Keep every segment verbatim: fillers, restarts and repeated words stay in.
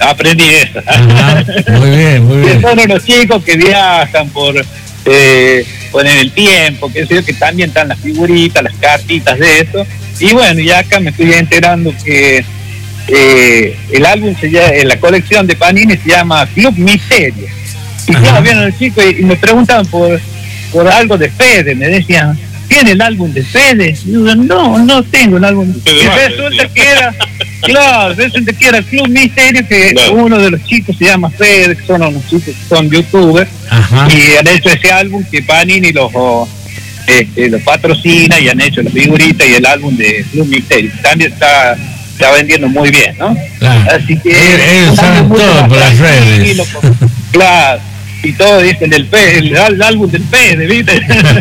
aprendí eso. Ajá, muy bien, muy bien. Son unos chicos que viajan por, eh, por en el tiempo, que sé yo, que también están las figuritas, las cartitas de eso. Y bueno, ya acá me estoy enterando que eh, el álbum, se llama, la colección de Panini se llama Club Misterio. Y ya vieron los chicos y, y me preguntaban por, por algo de Fede, me decían, ¿tiene el álbum de Fede? Y yo, no, no tengo el álbum de Fede. Y resulta que era, claro, resulta que era Club Misterio, que claro, uno de los chicos se llama Fede, que son unos chicos que son youtubers. Ajá. Y han hecho ese álbum que Panini los, este, los patrocina y han hecho la figurita y el álbum de Club Misterio. También está, está vendiendo muy bien, ¿no? Claro. Así que ellos saben todo por las redes. Lo, claro. Y todos dicen el, P, el, el álbum del Fede, ¿viste?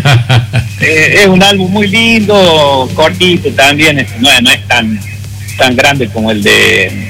eh, es un álbum muy lindo, cortito también, es, no, no es tan tan grande como el de eh,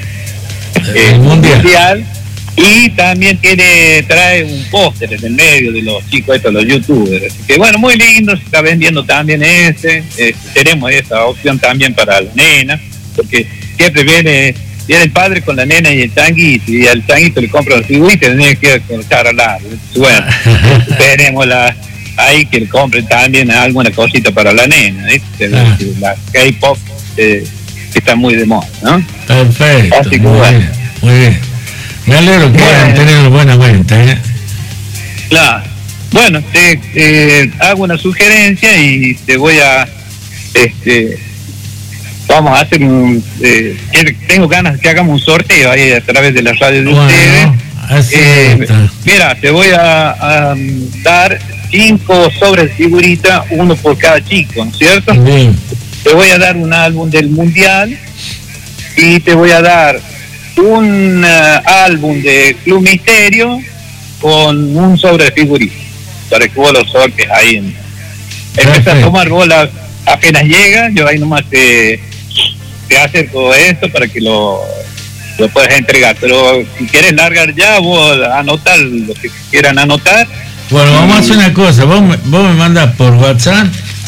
el mundial. mundial. Y también tiene trae un póster en el medio de los chicos estos, los youtubers. Así que bueno, muy lindo, se está vendiendo también ese. Eh, tenemos esa opción también para la nena, porque siempre viene... Viene el padre con la nena y el changuito, y al changuito le compra los figuritas y tiene que ir con el cara al lado. Bueno, tenemos la, ahí que le compren también alguna cosita para la nena, ¿viste? La, la K-pop eh, que está muy de moda, ¿no? Perfecto. Así que, muy, bueno. bien, muy bien. Me alegro que bueno, hayan tenido buena cuenta, ¿eh? Claro. Bueno, te eh, hago una sugerencia y te voy a... este vamos a hacer un... Eh, tengo ganas de que hagamos un sorteo ahí a través de la radio de bueno, ustedes. Así eh, mira, te voy a, a dar cinco sobres de figurita, uno por cada chico, ¿no es cierto? Bien. Te voy a dar un álbum del Mundial y te voy a dar un uh, álbum de Club Misterio con un sobre de figuritas, para que vos lo sortees ahí. En, empieza a tomar bola apenas llega, yo ahí nomás te... te acerco esto para que lo, lo puedas entregar, pero si quieres largar ya, vos anotar lo que quieran anotar. Bueno, vamos a hacer una cosa, vos me, vos me mandas por WhatsApp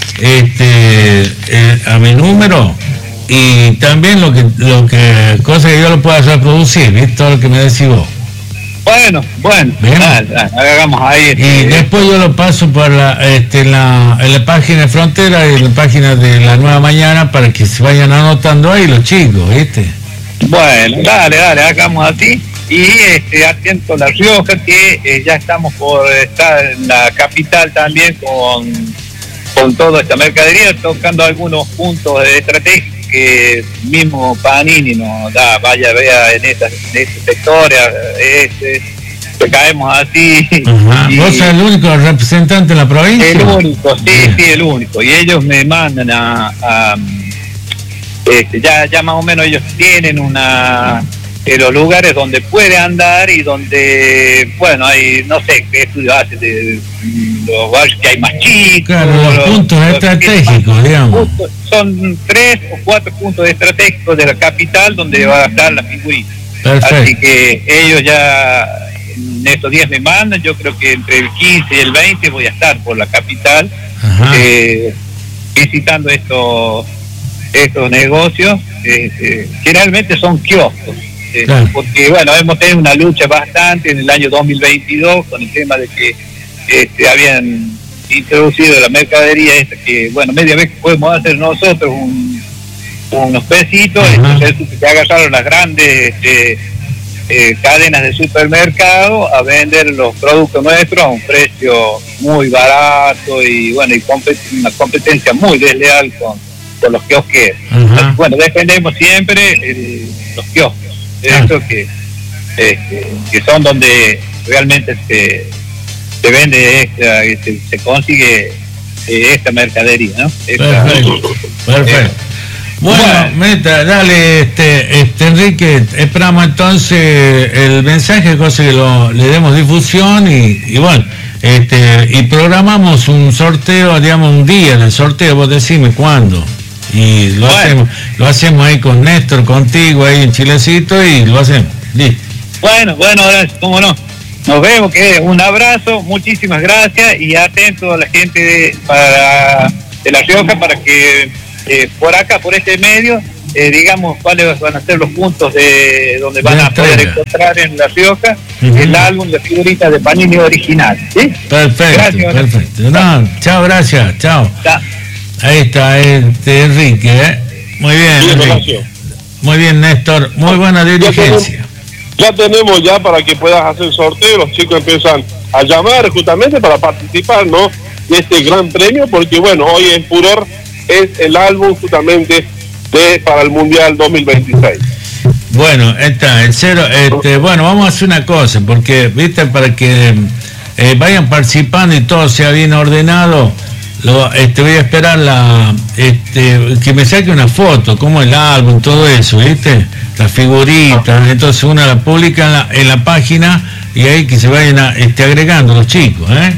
este eh, a mi número y también lo que lo que cosa que yo lo pueda reproducir, ¿viste? Todo lo que me decís vos. Bueno, bueno, dale, dale, hagamos ahí. Este, y después yo lo paso por la, este, en, la, en la página de Frontera y en la página de La Nueva Mañana para que se vayan anotando ahí los chicos, ¿viste? Bueno, dale, dale, hagamos así. Y este, atento a La Rioja, que eh, ya estamos por estar en la capital también con, con toda esta mercadería, tocando algunos puntos de estrategia que mismo Panini nos da, vaya, vea en estos sectores, este, que caemos así. Ajá. Y, ¿vos sos el único representante de la provincia? El único, sí, Bien. sí, el único. Y ellos me mandan a, a este, ya, ya más o menos ellos tienen una de los lugares donde puede andar y donde, bueno, hay, no sé qué estudio hace de los barrios que hay más chicos. Claro, los, los puntos los, estratégicos, digamos. Puntos, son tres o cuatro puntos estratégicos de la capital donde va a estar la figurita. Perfecto. Así que ellos ya en estos días me mandan, yo creo que entre el quince y el veinte voy a estar por la capital eh, visitando estos, estos negocios, eh, eh, generalmente son kioscos. Claro. Porque bueno, hemos tenido una lucha bastante en el año dos mil veintidós con el tema de que este, habían introducido la mercadería esta que, bueno, media vez que podemos hacer nosotros un, unos pesitos, uh-huh. entonces se agarraron las grandes este, eh, cadenas de supermercado a vender los productos nuestros a un precio muy barato y bueno, y compet- una competencia muy desleal con, con los kiosqueros. Uh-huh. Entonces, bueno, defendemos siempre el, los kioscos. Eso que, eh, que son donde realmente se, se vende, esta, se, se consigue eh, esta mercadería, ¿no? Esta, Perfecto. Perfecto. Eh, bueno, bueno, Meta, dale, este, este Enrique, esperamos entonces el mensaje, cosa que lo, le demos difusión y, y bueno, este, y programamos un sorteo, digamos un día del sorteo, vos decime cuándo. Y lo bueno. hacemos lo hacemos ahí con Néstor, contigo ahí en Chilecito y lo hacemos. Listo. Bueno, bueno, ahora cómo no. Nos vemos, que un abrazo, muchísimas gracias y atento a la gente de, para, de La Rioja para que eh, por acá, por este medio, eh, digamos, cuáles van a ser los puntos de donde van a poder encontrar en La Rioja uh-huh. el álbum de figuritas de Panini original. ¿Sí? Perfecto, gracias, perfecto. No, chao, gracias, chao. Chao. Ahí está este Enrique, ¿eh? Muy bien, bien Enrique. Muy bien, Néstor. Muy buena dirigencia. Ya tenemos, ya tenemos ya para que puedas hacer sorteo. Los chicos empiezan a llamar justamente para participar, ¿no?, de este gran premio, porque bueno, hoy en furor es el álbum justamente de para el Mundial dos mil veintiséis. Bueno, está el cero. Este, bueno, vamos a hacer una cosa, porque, viste, para que eh, vayan participando y todo sea bien ordenado. Lo, este, voy a esperar la este, que me saque una foto, como el álbum, todo eso, ¿viste? Las figuritas, entonces uno la publica en la, en la página y ahí que se vayan a, este, agregando los chicos, ¿eh?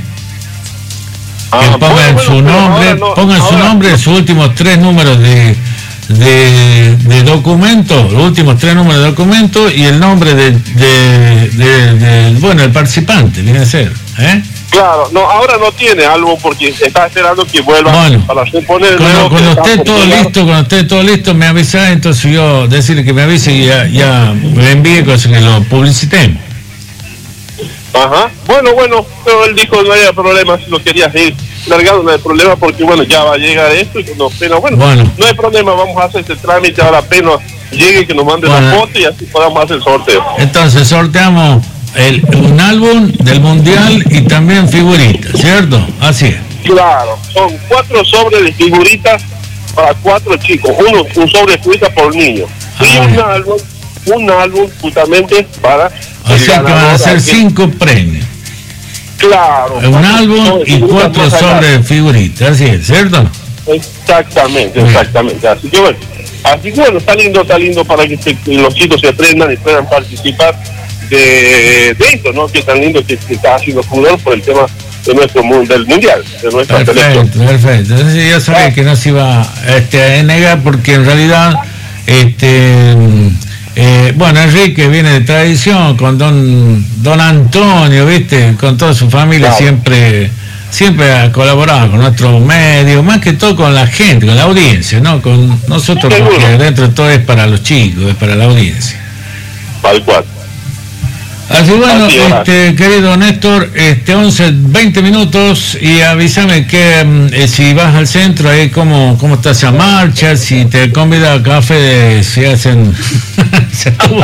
Ah, que pongan bueno, su bueno, nombre, no, pongan ahora, su nombre, no. sus últimos tres números de, de, de documento, los últimos tres números de documento y el nombre de, de, de, de bueno, el participante, viene a ser, ¿eh? Claro, no, ahora no tiene álbum porque está esperando que vuelva bueno, para poner cuando, cuando esté todo listo, cuando esté todo listo me avisa, entonces yo decirle que me avise y ya, ya me envíe cosas que lo publicitemos. Ajá, bueno, bueno, pero él dijo no había problema si lo querías ir largado, no hay problema porque bueno, ya va a llegar esto y no, pero bueno, bueno, no hay problema, vamos a hacer este trámite ahora apenas llegue que nos mande bueno, la foto y así podamos hacer el sorteo. Entonces sorteamos El, un álbum del mundial y también figuritas, ¿cierto? Así es. Claro, son cuatro sobres de figuritas para cuatro chicos, uno un sobre de figuritas por niño ah, y un álbum, un álbum justamente para. O sea que van a ser cinco premios. Claro. Un álbum y cuatro sobres de figuritas, así es, ¿cierto? Exactamente, exactamente. Así que bueno, así que bueno, está lindo, está lindo para que se, los chicos se aprendan y puedan participar de, de esto, ¿no? Que tan lindo que, que está haciendo fútbol por el tema de nuestro del mundial, de nuestra perfecto, selección. Perfecto. Entonces yo sabía ah. que no se iba este, a negar porque en realidad, este, eh, bueno, Enrique viene de tradición con don don Antonio, viste, con toda su familia claro. siempre siempre ha colaborado con nuestros medios, más que todo con la gente, con la audiencia, ¿no? Con nosotros, sí, porque dentro de todo es para los chicos, es para la audiencia. Tal cual. Así bueno, Así este, querido Néstor, este once, veinte minutos y avísame que eh, si vas al centro ahí cómo, cómo está esa marcha, si te convida a café, si hacen no,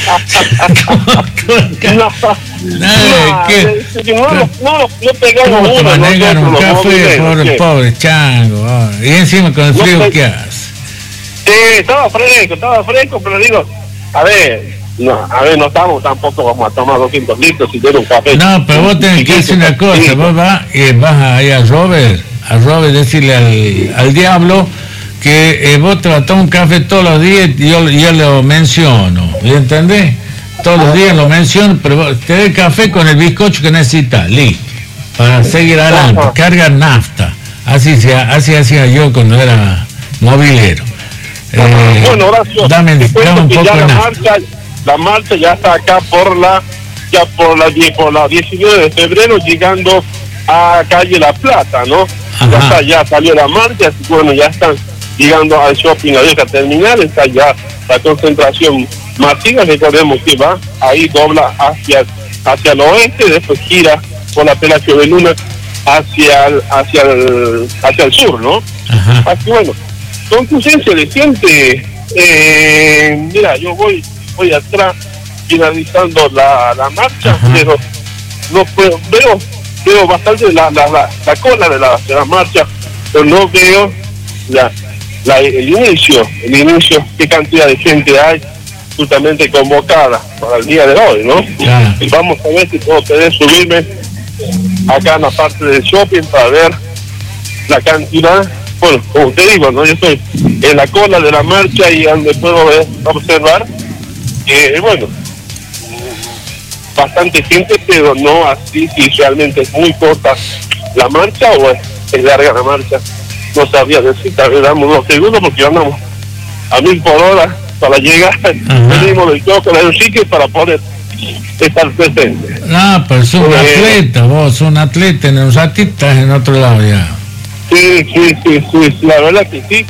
no pegamos uno, manejan un café, pobre, ¿qué? pobre chango, oh, y encima con el frío no, ¿qué haces? Sí, estaba fresco, estaba fresco, pero digo, a ver. No, a ver, no estamos tampoco, vamos a tomar doscientos litros si tienes un café. No, pero vos tenés que hacer una cosa, sí. Vos vas, y vas ahí a Robert, a Robert decirle al, al diablo que eh, vos te vas a tomar un café todos los días y yo, yo lo menciono, ¿entendés? Todos los días lo menciono, pero vos te doy café con el bizcocho que necesitas, listo, para seguir adelante, carga nafta, así sea, así hacía yo cuando era movilero. Eh, bueno, Horacio, dame, dame un poco de nafta. La marcha ya está acá por la ya por la por la diecinueve de febrero llegando a calle La Plata, ¿no? Ajá. Ya está, ya salió la marcha, así que bueno, ya están llegando al shopping La Vieja Terminal, está ya la concentración masiva, recordemos que va, ahí dobla hacia hacia el oeste, después gira por la Pelacio de Luna hacia el, hacia el hacia el sur, ¿no? Ajá. Así que bueno, conclusión se le siente, eh, mira, yo voy voy atrás finalizando la, la marcha, ajá, pero no puedo, veo veo bastante la la, la, la cola de la, de la marcha, pero no veo la, la el inicio, el inicio, qué cantidad de gente hay justamente convocada para el día de hoy, ¿no? Yeah. Y vamos a ver si puedo poder subirme acá en la parte del shopping para ver la cantidad. Bueno, como te digo, ¿no? Yo estoy en la cola de la marcha y donde puedo ver, observar que, bueno, bastante gente, pero no así si realmente es muy corta la marcha o es, es larga la marcha. No sabía decir, tal vez damos unos segundos porque andamos a mil por hora para llegar, venimos del choque de Enrique para poder estar presente. No, pero sos un eh, atleta, vos sos un atleta, en un ratito estás en otro lado ya. Sí, sí, sí, sí, la verdad que sí.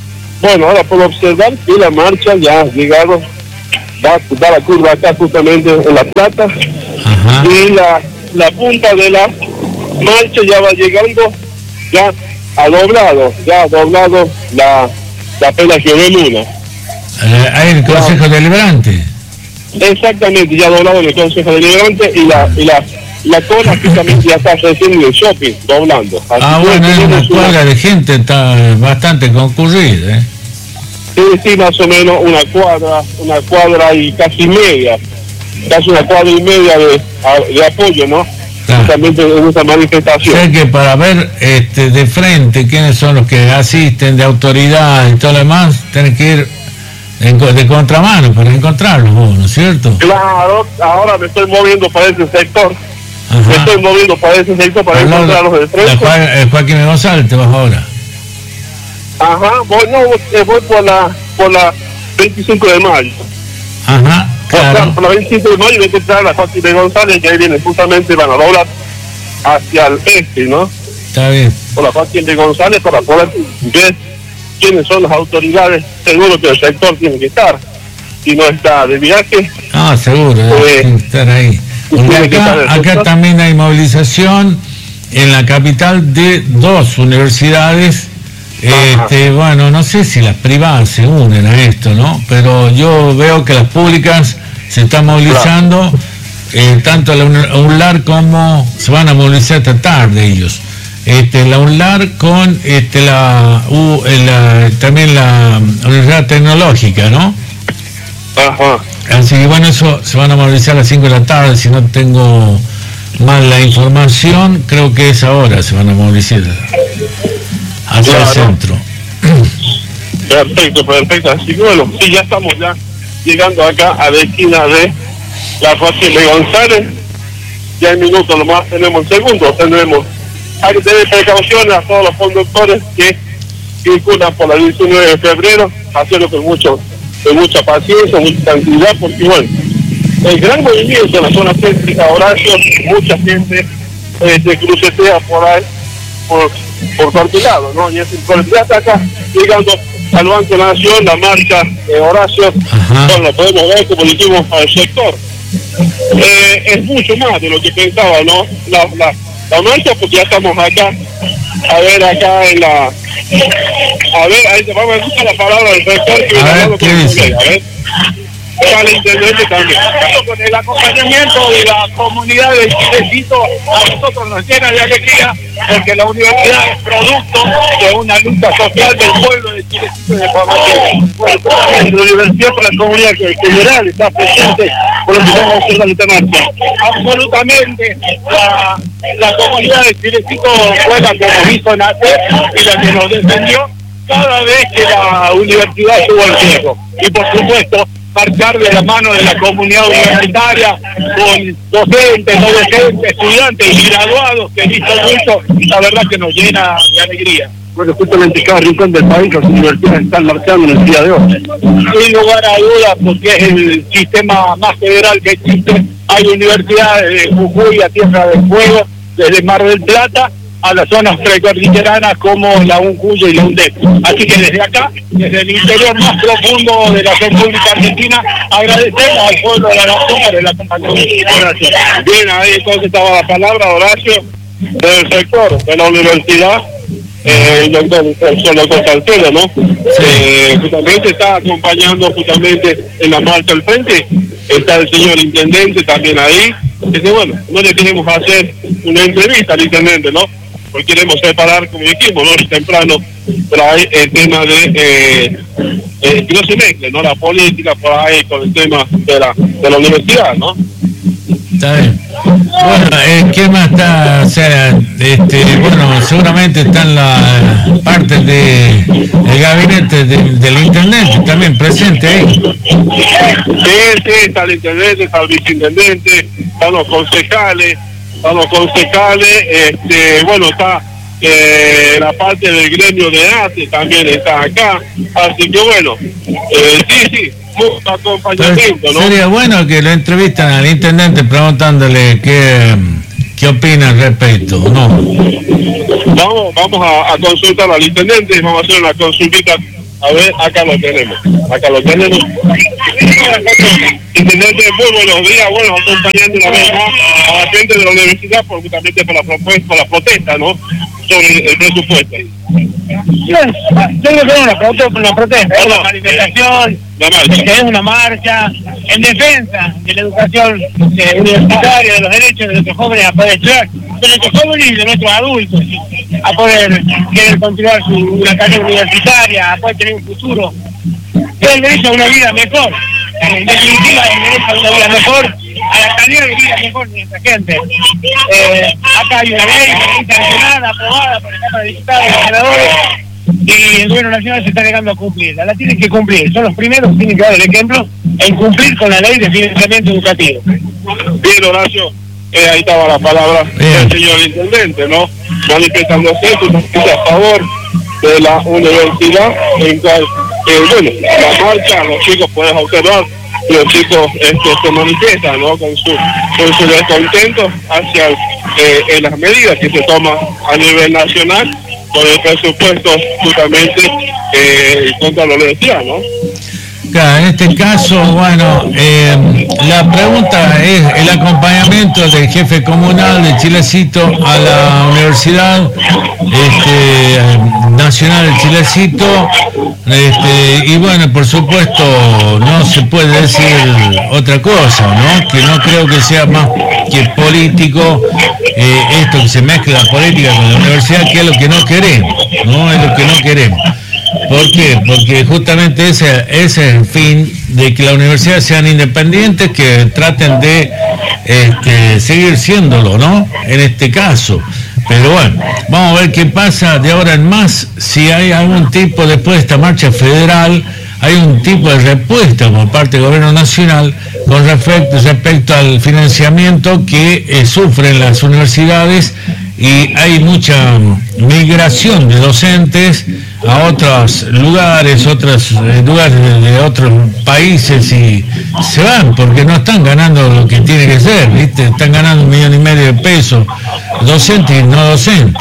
bueno, ahora puedo observar que la marcha ya ha llegado, va, va la curva acá justamente en La Plata. Ajá. Y la, la punta de la marcha ya va llegando, ya ha doblado, ya ha doblado la, la Pelagio de Luna. Eh, ¿Hay el Consejo ya, Deliberante? Exactamente, ya ha doblado el Consejo Deliberante y la, y la, la cola justamente ya está recién en el shopping, doblando. Así ah, bueno, es una cuadra una... de gente, está bastante concurrida, ¿eh? Sí, sí, más o menos una cuadra, una cuadra y casi media, casi una cuadra y media de, de apoyo, ¿no? Claro. Justamente en esta manifestación. O sea que para ver este, de frente quiénes son los que asisten, de autoridad y todo lo demás, tienen que ir en, de contramano para encontrarlos, ¿no es cierto? Claro, ahora me estoy moviendo para ese sector. Ajá. Me estoy moviendo para ese sector para Hablar encontrarlos de frente. Juan, eh, Joaquín González, te vas ahora. Ajá, voy, no, voy por la, por la veinticinco de mayo. Ajá, claro. Por la veinticinco de mayo voy a encontrar a la Joaquín de González, que ahí viene justamente, van a doblar hacia el este, ¿no? Está bien. Por la Joaquín de González para poder ver quiénes son las autoridades. Seguro que el sector tiene que estar. Si no está de viaje. Ah, seguro, pues, tiene que estar ahí. Porque acá, acá también hay movilización en la capital de dos universidades. Este, bueno, no sé si las privadas se unen a esto, ¿no? Pero yo veo que las públicas se están movilizando, claro. eh, tanto la UNLAR como se van a movilizar esta tarde ellos. Este, la UNLAR con este, la, uh, la también la Universidad Tecnológica, ¿no? Ajá. Así que bueno, eso se van a movilizar a las cinco de la tarde, si no tengo mal la información, creo que es ahora se van a movilizar hacia claro. el centro. Perfecto, perfecto. Así que bueno, sí, ya estamos ya llegando acá a la esquina de la Joaquín de González. Ya en minutos nomás tenemos segundos, tendremos. Hay que tener precauciones a todos los conductores que circulan por la diecinueve de febrero, hacerlo con mucho, con mucha paciencia, mucha tranquilidad, porque bueno, el gran movimiento en la zona céntrica, Horacio, mucha gente eh, se crucetea por ahí, por por cualquier lado, ¿no? Y es ya está acá llegando al Banco de la Nación, la marcha de Horacio, bueno, lo podemos ver como dijimos al sector. Eh, es mucho más de lo que pensaba, ¿no? La, la, la marcha, porque ya estamos acá, a ver acá en la, a ver, ahí te vamos a escuchar la palabra del sector que viene hablando con el colega, a ver. Para el intendente también. Con el acompañamiento de la comunidad del Chilecito, a nosotros nos llena de alegría, porque la universidad es producto de una lucha social del pueblo de Chilecito y de Pamplona. Bueno, la universidad para la comunidad en general está presente por lo que vamos a hacer la esta marcha. Absolutamente, la, la comunidad de Chilecito fue la que nos hizo nacer y la que nos defendió cada vez que la universidad tuvo el riesgo. Y por supuesto, marchar de la mano de la comunidad universitaria con docentes, no docentes, estudiantes y graduados que visto mucho, la verdad que nos llena de alegría. Bueno, justamente cada rincón del país las universidades están marchando en el día de hoy. Sin lugar a dudas, porque es el sistema más federal que existe. Hay universidades de Jujuy a Tierra del Fuego, desde Mar del Plata a las zonas precordilleranas como la UNCUYA y la UNDEP. Así que desde acá, desde el interior más profundo de la República Argentina, agradecemos al pueblo de la nación por el acompañamiento. Gracias. Bien, ahí entonces estaba la palabra, Horacio, del sector de la universidad, eh, el doctor, el doctor Salcedo, ¿no? Sí. Eh, justamente está acompañando justamente en la marcha al frente, está el señor intendente también ahí. Dice, bueno, no le queremos hacer una entrevista al intendente, ¿no? Porque queremos separar, como dijimos, ¿no? Temprano trae el tema de eh, eh, que no se mezcle, ¿no? La política por ahí con el tema de la, de la universidad, ¿no? Está bien. Bueno, eh, ¿qué más está? O sea, este, bueno, seguramente están las partes de el gabinete de, del intendente también presente ahí. Sí, sí, está el intendente, está el viceintendente, están los concejales, están los concejales, este, bueno, está eh, la parte del gremio de ATE también está acá, así que bueno, eh, sí, sí. Mucho acompañamiento, ¿no? Sería bueno que lo entrevistan al intendente preguntándole qué, qué opina al respecto, ¿no? Vamos, vamos a, a consultar al intendente, vamos a hacer una consultita A ver, acá lo tenemos. Acá lo tenemos. Intendente, muy buenos días. Bueno, acompañando una vez más a la gente de la universidad, por, justamente por la propuesta, por la protesta, ¿no? Sobre el presupuesto. Yo creo que es una protesta, una, protesta, es una manifestación, que es una marcha en defensa de la educación eh, universitaria, de los derechos de nuestros jóvenes a poder estudiar, de nuestros jóvenes y de nuestros adultos, a poder querer continuar su, una carrera universitaria, a poder tener un futuro. Es el derecho a una vida mejor, en definitiva el derecho a una vida mejor, a la calidad de vida mejor de nuestra gente. Eh, acá hay una ley internacional aprobada por la Cámara de Diputados y los senadores y el gobierno nacional se está negando a cumplirla. La tienen que cumplir, son los primeros que tienen que dar el ejemplo en cumplir con la ley de financiamiento educativo. Bien, Horacio, eh, ahí estaba la palabra del señor intendente, ¿no? Manifestándose a favor de la universidad, en cual, eh, bueno, la marcha, los chicos pueden observar, y los chicos este, se manifiestan, ¿no? Con su, con su descontento hacia eh, en las medidas que se toman a nivel nacional con el presupuesto justamente eh, contra la universidad, ¿no? Claro, en este caso, bueno, eh, la pregunta es el acompañamiento del jefe comunal de Chilecito a la Universidad este, Nacional de Chilecito, este, y bueno, por supuesto, no se puede decir otra cosa, ¿no? Que no creo que sea más que político, eh, esto que se mezcla la política con la universidad, que es lo que no queremos, ¿no? Es lo que no queremos. ¿Por qué? Porque justamente ese, ese es el fin, de que las universidades sean independientes, que traten de este, seguir siéndolo, ¿no? En este caso. Pero bueno, vamos a ver qué pasa de ahora en más, si hay algún tipo, después de esta marcha federal, hay un tipo de respuesta por parte del gobierno nacional con respecto, respecto al financiamiento que eh, sufren las universidades, y hay mucha migración de docentes a otros lugares, otros eh, lugares de, de otros países, y se van porque no están ganando lo que tiene que ser, ¿viste? Están ganando un millón y medio de pesos, docentes y no docentes.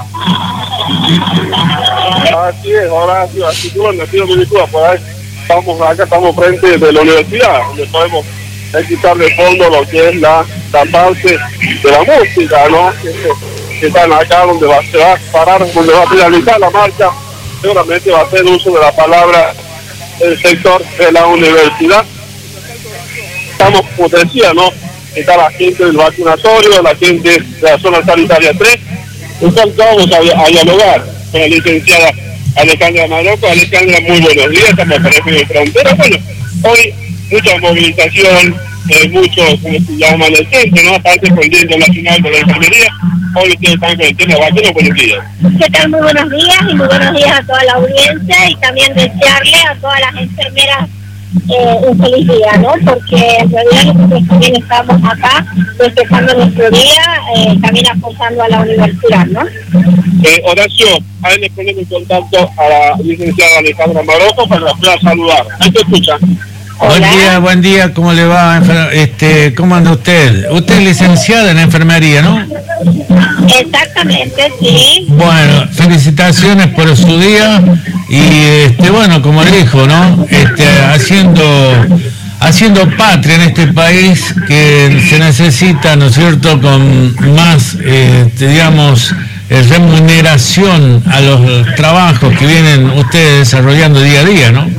Así es, Horacio, así que bueno, pido mi disculpa, por ahí estamos acá, estamos frente de la universidad, donde podemos quitar de fondo lo que es la, la parte de la música, ¿no? Que, que están acá donde va, se va a parar, donde va a finalizar la marcha, seguramente va a hacer uso de la palabra del sector de la universidad. Estamos, como te decía, ¿no? Está la gente del vacunatorio, la gente de la zona sanitaria tres, entonces vamos a, a dialogar con la licenciada Alejandra Marocco. Alejandra, muy buenos días, estamos por el de frontera. Bueno, hoy mucha movilización, eh, mucho, como se llama, en el centro, ¿no? Aparte por el Día Internacional de la Enfermería. Hoy ustedes están con el tema vacuna. Buenos días. ¿Qué tal? Muy buenos días, y muy buenos días a toda la audiencia, y también desearle a todas las enfermeras eh, un feliz día, ¿no? Porque en realidad nosotros también estamos acá festejando nuestro día, eh, también apoyando a la universidad, ¿no? Eh, Horacio, ahí le ponemos en contacto a la licenciada Alejandra Marocco para que la pueda saludar. Ahí te escucha. Buen día, buen día, ¿cómo le va? Este, ¿cómo anda usted? Usted es licenciada en enfermería, ¿no? Exactamente, sí. Bueno, felicitaciones por su día, y este, bueno, como le dijo, ¿no? Este, haciendo, haciendo patria en este país que se necesita, ¿no es cierto?, con más, este, digamos, remuneración a los trabajos que vienen ustedes desarrollando día a día, ¿no?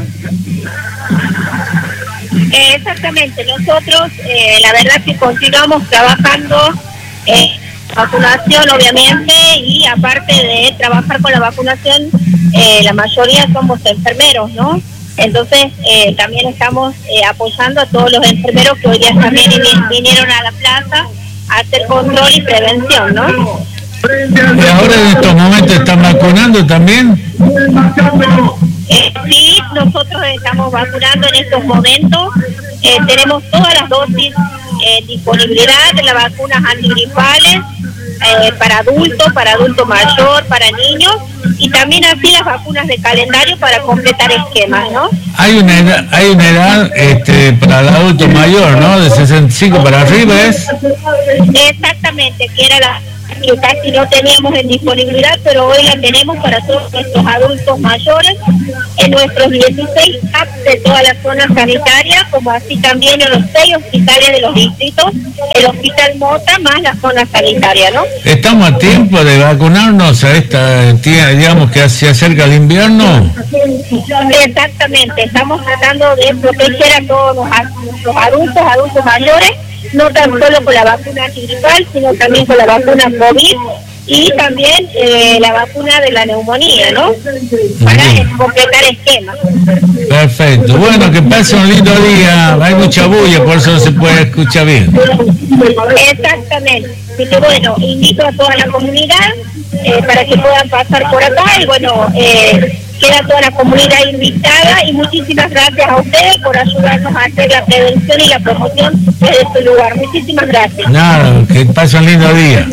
Eh, exactamente, nosotros eh, la verdad que continuamos trabajando en vacunación, obviamente, y aparte de trabajar con la vacunación, eh, la mayoría somos enfermeros, ¿no? Entonces eh, también estamos eh, apoyando a todos los enfermeros que hoy día también vinieron a la plaza a hacer control y prevención, ¿no? ¿Y ahora en estos momentos están vacunando también? Eh, sí, nosotros estamos vacunando en estos momentos, eh, tenemos todas las dosis en eh, disponibilidad de las vacunas antigripales eh, para adultos, para adulto mayor, para niños, y también así las vacunas de calendario para completar esquemas, ¿no? Hay una edad, hay una edad este, para el adulto mayor, ¿no? De sesenta y cinco para arriba, ¿es? Exactamente, que era la que casi no teníamos en disponibilidad, pero hoy la tenemos para todos nuestros adultos mayores, en nuestros dieciséis apps de toda la zona sanitaria, como así también en los seis hospitales de los distritos, el Hospital Mota más la zona sanitaria, ¿no? ¿Estamos a tiempo de vacunarnos a esta, digamos, que se acerca el invierno? Exactamente, estamos tratando de proteger a todos los, los adultos, adultos mayores, no tan solo con la vacuna gripal, sino también con la vacuna COVID y también eh, la vacuna de la neumonía, ¿no? Para completar esquemas. Perfecto. Bueno, que pase un lindo día. Hay mucha bulla, por eso no se puede escuchar bien. Exactamente. Así que bueno, invito a toda la comunidad eh, para que puedan pasar por acá y bueno, eh, queda toda la comunidad invitada y muchísimas gracias a ustedes por ayudarnos a hacer la prevención y la promoción desde este lugar. Muchísimas gracias. Nada, que pase un lindo día.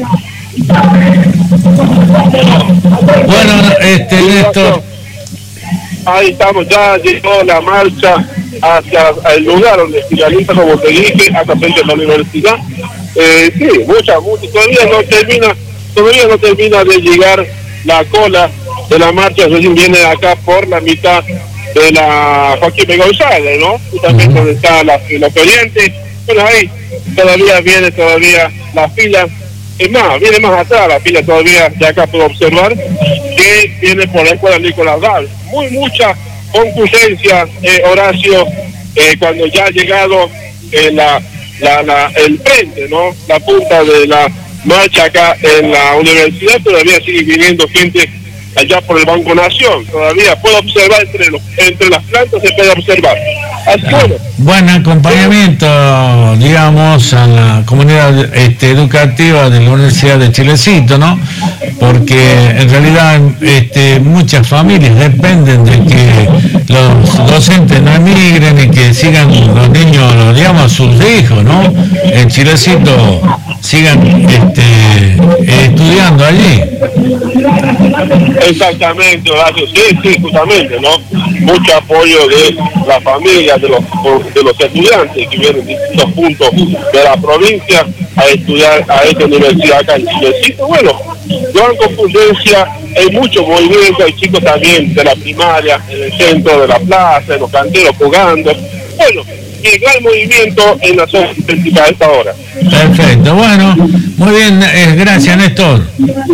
Bueno, este Néstor. Ahí estamos, ya llegó la marcha hacia el lugar donde finaliza, como te dije, hasta frente a la universidad. Eh, sí, mucha, mucha, todavía no termina, todavía no termina de llegar la cola de la marcha, recién viene acá por la mitad de la Joaquín B. González, ¿no? Justamente donde está la, la Oriente. Bueno, ahí todavía viene todavía la fila. Es más, viene más atrás la fila todavía, de acá puedo observar, que viene por la escuela Nicolás Dal. Muy mucha concurrencia, eh, Horacio, eh, cuando ya ha llegado eh, la, la, la, el frente, ¿no? La punta de la marcha acá en la universidad, todavía sigue viniendo gente allá por el Banco Nación, todavía puedo observar entre los, entre las plantas, se puede observar. Así que bueno. Buen acompañamiento, digamos, a la comunidad este, educativa de la Universidad de Chilecito, ¿no? Porque en realidad este, muchas familias dependen de que los docentes no emigren y que sigan los niños, digamos, sus hijos, ¿no? En Chilecito sigan este, estudiando allí. Exactamente, Horacio, sí, sí, justamente, ¿no? Mucho apoyo de la familia, de los de los estudiantes que vienen de distintos puntos de la provincia a estudiar a esta universidad acá en Chilecito. Bueno, gran concurrencia, hay mucho movimiento, hay chicos también de la primaria, en el centro de la plaza, en los canteros jugando. Bueno, y gran movimiento en la zona céntrica a esta hora. Perfecto, bueno, muy bien, eh, gracias Néstor.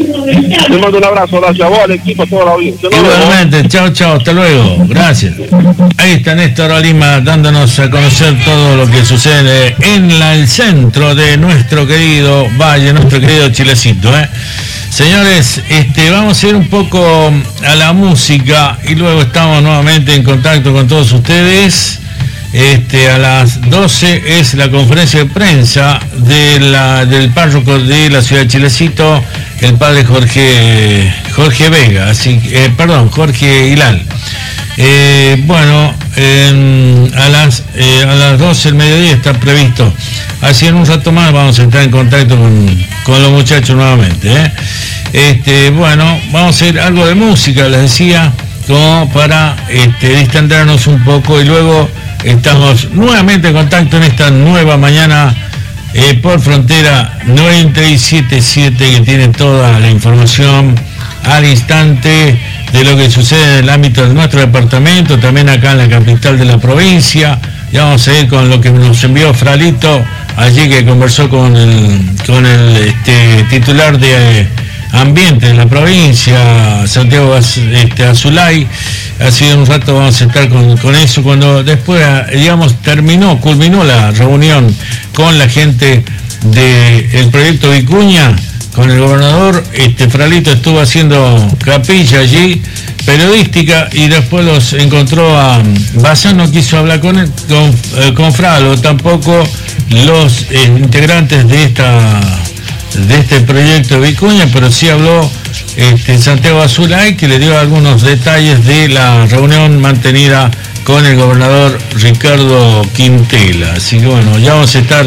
Te mando un abrazo, gracias a vos, al equipo, a toda la audiencia. Igualmente, chao, chao, hasta luego, gracias. Ahí está Néstor Olima dándonos a conocer todo lo que sucede en la, el centro de nuestro querido valle, nuestro querido Chilecito, ¿eh? Señores, este, vamos a ir un poco a la música y luego estamos nuevamente en contacto con todos ustedes. Este, a las doce es la conferencia de prensa de la, del párroco de la ciudad de Chilecito, el padre Jorge Jorge Vega, así eh, perdón, Jorge Hilal. Eh, bueno, eh, a las eh, a las doce del mediodía está previsto. Así en un rato más vamos a estar en contacto con, con los muchachos nuevamente. ¿eh? Este, bueno, vamos a ir algo de música, les decía, como para este, distendernos un poco y luego estamos nuevamente en contacto en esta nueva mañana eh, por Frontera noventa y siete punto siete, que tiene toda la información al instante de lo que sucede en el ámbito de nuestro departamento, también acá en la capital de la provincia. Ya vamos a ir con lo que nos envió Fralito allí, que conversó con el con el este, titular de eh, ambiente de la provincia, Santiago este, Azulay. Así de un rato vamos a estar con, con eso, cuando después, digamos, terminó, culminó la reunión con la gente del proyecto Vicuña, con el gobernador. Este Fralito estuvo haciendo capilla allí, periodística, y después los encontró a Bazán, no quiso hablar con él, con, eh, con Fralo, tampoco los eh, integrantes de esta de este proyecto Vicuña, pero sí habló este, Santiago Azulay, que le dio algunos detalles de la reunión mantenida con el gobernador Ricardo Quintela. Así que bueno, ya vamos a estar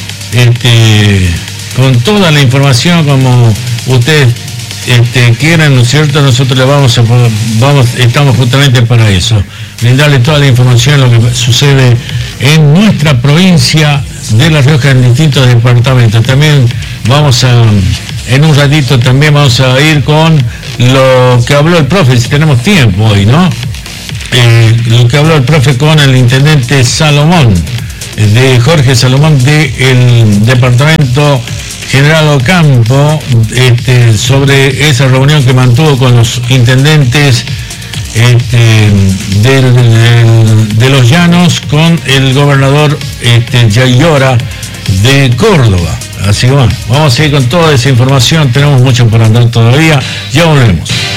este, con toda la información como ustedes este, quieran, ¿no es cierto? Nosotros le vamos a vamos, estamos justamente para eso, brindarle toda la información de lo que sucede en nuestra provincia de La Rioja, en distintos departamentos. También vamos a en un ratito también vamos a ir con lo que habló el profe, si tenemos tiempo hoy, ¿no? Eh, lo que habló el profe con el intendente Salomón, de Jorge Salomón, del departamento General Ocampo, este, sobre esa reunión que mantuvo con los intendentes este, del, del, de los Llanos con el gobernador este, Yayora de Córdoba. Así que bueno, vamos a seguir con toda esa información, tenemos mucho por andar todavía, ya volvemos.